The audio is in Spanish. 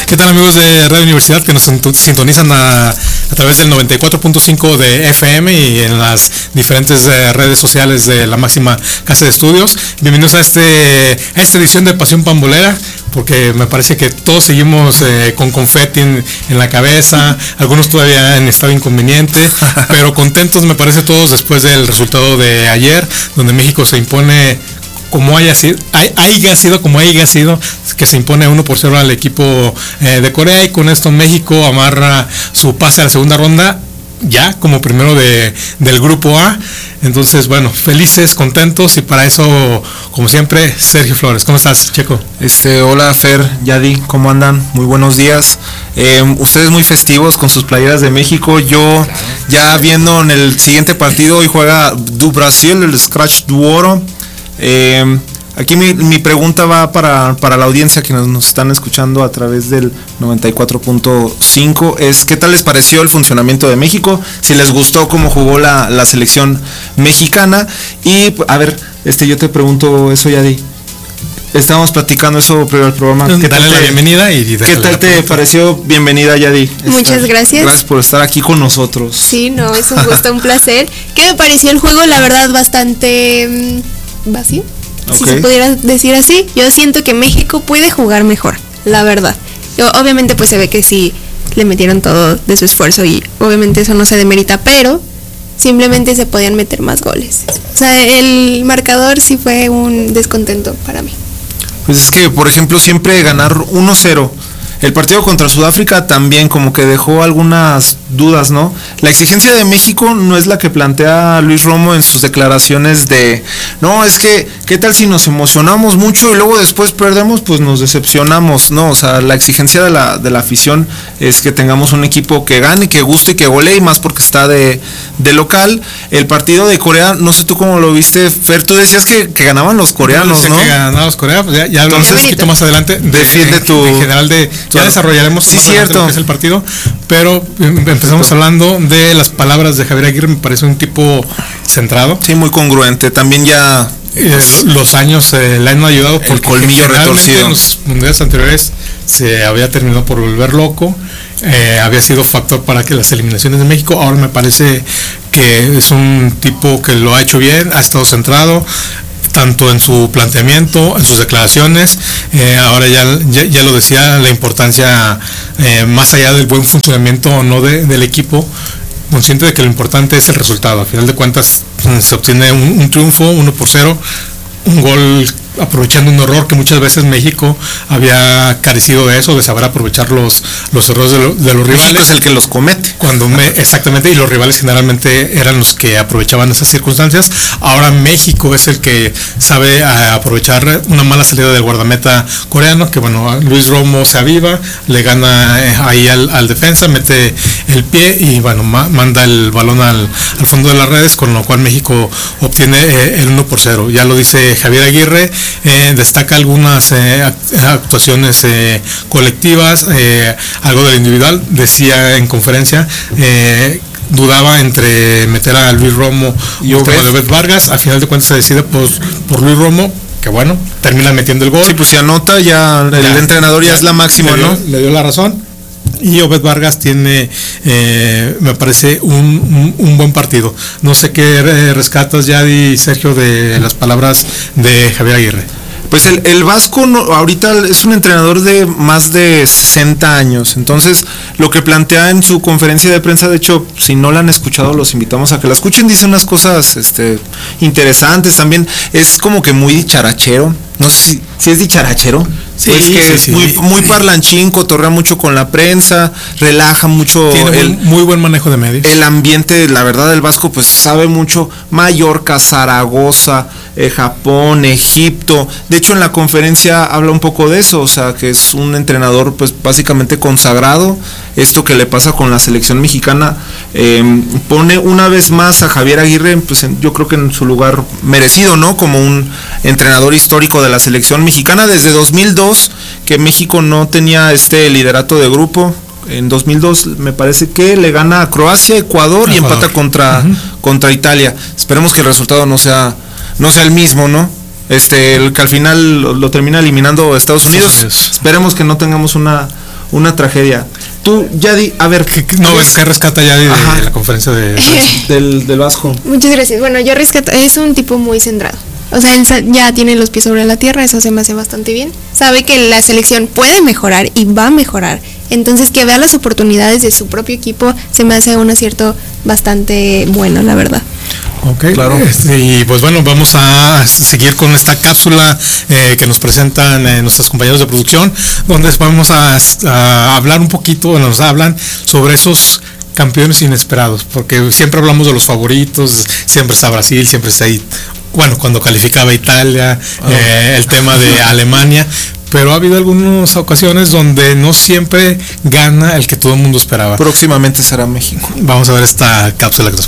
¿Qué tal, amigos de Radio Universidad que nos sintonizan a través del 94.5 de FM y en las diferentes redes sociales de la máxima casa de estudios? Bienvenidos a esta edición de Pasión Pambolera, porque me parece que todos seguimos con confeti en la cabeza, algunos todavía en estado inconveniente, pero contentos me parece todos después del resultado de ayer, donde México se impone como haya sido, que se impone 1-0 al equipo de Corea, y con esto México amarra su pase a la segunda ronda ya como primero del grupo A. Entonces, bueno, felices, contentos, y para eso, como siempre, Sergio Flores. ¿Cómo estás, Checo? Hola, Fer, Yadi, ¿cómo andan? Muy buenos días. Ustedes muy festivos con sus playeras de México. Yo ya viendo en el siguiente partido, hoy juega du Brasil, el Scratch du Oro. Aquí mi pregunta va para la audiencia que nos están escuchando a través del 94.5, es ¿qué tal les pareció el funcionamiento de México? Si les gustó cómo jugó la selección mexicana. Y a ver, yo te pregunto eso, Yadi. Estábamos platicando eso previo al programa. ¿Qué tal la bienvenida? ¿Qué tal te pareció? Bienvenida, Yadi. Muchas gracias. Gracias por estar aquí con nosotros. Sí, no, es un gusto, un placer. ¿Qué me pareció el juego? La verdad, bastante vacío, si se pudiera decir así. Yo siento que México puede jugar mejor, la verdad. Obviamente pues se ve que sí le metieron todo de su esfuerzo y obviamente eso no se demerita, pero simplemente se podían meter más goles. O sea, el marcador sí fue un descontento para mí. Pues es que, por ejemplo, siempre ganar 1-0. El partido contra Sudáfrica también como que dejó algunas dudas, ¿no? La exigencia de México no es la que plantea Luis Romo en sus declaraciones de, no, es que, ¿qué tal si nos emocionamos mucho y luego después perdemos? Pues nos decepcionamos, ¿no? O sea, la exigencia de la afición es que tengamos un equipo que gane, que guste y que golee, y más porque está de local. El partido de Corea, no sé tú cómo lo viste, Fer, tú decías que ganaban los coreanos, ¿no? Que ganaban los coreanos, pues ya hablamos un poquito más adelante en general de... Ya desarrollaremos sí, cierto, lo que es el partido, pero empezamos hablando de las palabras de Javier Aguirre. Me parece un tipo centrado. Sí, muy congruente. También ya los años le han ayudado, porque el colmillo retorcido. En los mundiales anteriores se había terminado por volver loco. Había sido factor para que las eliminaciones de México. Ahora me parece que es un tipo que lo ha hecho bien, ha estado centrado tanto en su planteamiento, en sus declaraciones. Ahora ya lo decía, la importancia, más allá del buen funcionamiento o no del equipo, consciente de que lo importante es el resultado. Al final de cuentas se obtiene un triunfo, 1-0, un gol aprovechando un error que muchas veces México había carecido de eso, de saber aprovechar los errores de los rivales. México es el que los comete. Exactamente, y los rivales generalmente eran los que aprovechaban esas circunstancias. Ahora México es el que sabe aprovechar una mala salida del guardameta coreano, que bueno, Luis Romo se aviva, le gana ahí al defensa, mete el pie y bueno, manda el balón al fondo de las redes, con lo cual México obtiene el 1-0. Ya lo dice Javier Aguirre. Destaca algunas actuaciones colectivas, algo del individual. Decía en conferencia, dudaba entre meter a Luis Romo y Obed Vargas. Al final de cuentas se decide por Luis Romo, que bueno, termina metiendo el gol. Sí, pues si anota ya el entrenador ya es la máxima, ¿no? Le dio la razón. Y Obed Vargas tiene, me parece, un buen partido. No sé qué rescatas, Yadi, Sergio, de las palabras de Javier Aguirre. Pues el Vasco ahorita es un entrenador de más de 60 años, entonces lo que plantea en su conferencia de prensa, de hecho, si no la han escuchado, los invitamos a que la escuchen. Dice unas cosas interesantes, también es como que muy dicharachero. No sé si es dicharachero. Sí, pues que sí, es muy parlanchín, cotorrea mucho con la prensa, relaja mucho. Tiene muy buen manejo de medios. El ambiente, la verdad, el Vasco pues sabe mucho. Mallorca, Zaragoza, Japón, Egipto. De hecho, en la conferencia habla un poco de eso, o sea, que es un entrenador pues básicamente consagrado. Esto que le pasa con la selección mexicana pone una vez más a Javier Aguirre, pues yo creo que en su lugar merecido, ¿no? Como un entrenador histórico de la selección mexicana desde 2002, que México no tenía liderato de grupo. En 2002 me parece que le gana a Croacia, Ecuador y empata contra Italia. Esperemos que el resultado no sea el mismo, ¿no? El que al final lo termina eliminando Estados Unidos. Esperemos que no tengamos una una tragedia. Tú, Yadi, a ver. ¿Qué rescata Yadi de la conferencia del Vasco? Muchas gracias. Bueno, yo rescato, es un tipo muy centrado. O sea, ya tiene los pies sobre la tierra, eso se me hace bastante bien. Sabe que la selección puede mejorar y va a mejorar. Entonces, que vea las oportunidades de su propio equipo se me hace un acierto bastante bueno, la verdad. Ok, claro. Y pues bueno, vamos a seguir con esta cápsula que nos presentan nuestros compañeros de producción, donde vamos a hablar un poquito, nos hablan sobre esos campeones inesperados, porque siempre hablamos de los favoritos, siempre está Brasil, siempre está ahí, bueno, cuando calificaba Italia, el tema de Alemania, pero ha habido algunas ocasiones donde no siempre gana el que todo el mundo esperaba. Próximamente será México. Vamos a ver esta cápsula que nos